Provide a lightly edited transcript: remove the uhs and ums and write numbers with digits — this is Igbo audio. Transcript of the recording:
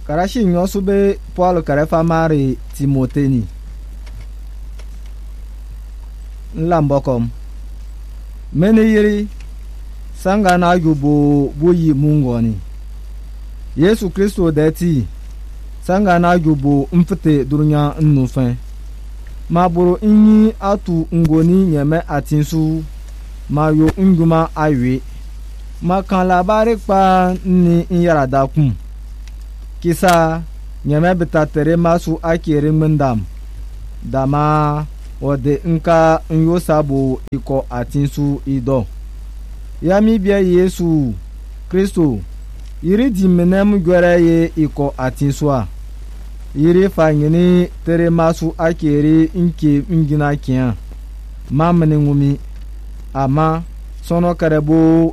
Karashi nyosube Paul karefa mari Timoteni Nlambokom Mene yiri sanga na yubo boyi mungoni Yesu Kristo deti sanga na yubo mfite durunya nnufen maburu inyi atu ngoni nyeme atinsu mayo nguma aywe makan labari pa ni nyarada kum kisa nyeme bitatere masu akere mendam dama ode nka nyo sabo iko atinsu ido yami bia Yesu Kristo yiri di menem gwere ye iko atinsua yiri fanyini tere masu akere nke ngina kian mamene ngumi ama sono karebo